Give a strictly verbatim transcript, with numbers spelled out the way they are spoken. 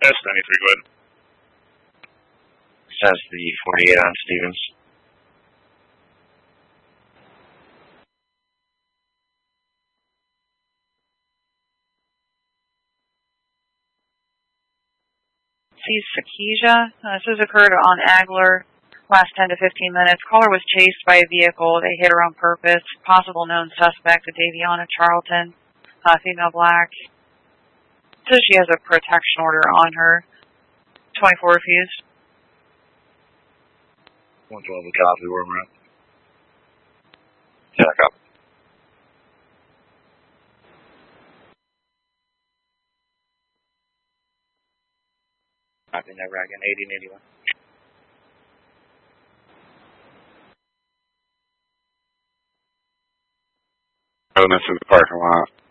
S ninety-three, go ahead. Says the forty-eight on Stevens. Sees Sakija. Uh, this has occurred on Agler. Last ten to fifteen minutes. Caller was chased by a vehicle. They hit her on purpose. Possible known suspect, Daviana Charlton, uh, female black. Says she has a protection order on her. twenty-four refused. one twelve, a copy, where we're at. Yeah, copy. Copy, never again, eighty and eighty-one. Evidence in the parking lot.